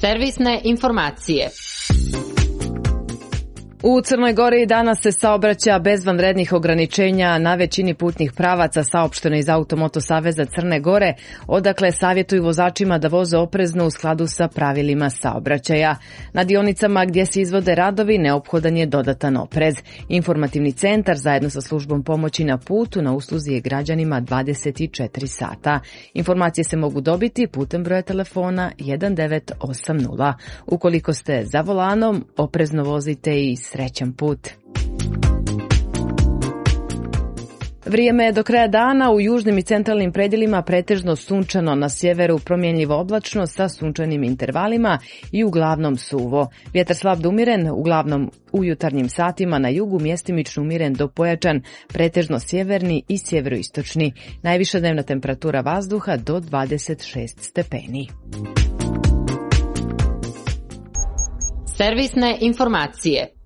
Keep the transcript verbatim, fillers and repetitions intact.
Servisne informacije. U Crnoj Gori danas se saobraća bez vanrednih ograničenja na većini putnih pravaca, saopšteno iz Automoto saveza Crne Gore, odakle savjetuju vozačima da voze oprezno u skladu sa pravilima saobraćaja. Na dionicama gdje se izvode radovi neophodan je dodatan oprez. Informativni centar zajedno sa službom pomoći na putu na usluzi je građanima dvadeset četiri sata. Informacije se mogu dobiti putem broja telefona jedan devet osam nula. Ukoliko ste za volanom, oprezno vozite i srećan put. Vrijeme je do kraja dana, u južnim i centralnim predjelima pretežno sunčano, na sjeveru promjenljivo oblačno sa sunčanim intervalima i uglavnom suvo. Vjetar slab do umiren, uglavnom u jutarnjim satima, na jugu mjestimično umiren do pojačan, pretežno sjeverni i sjeveroistočni. Najviša dnevna temperatura vazduha do dvadeset šest stepeni. Servisne informacije.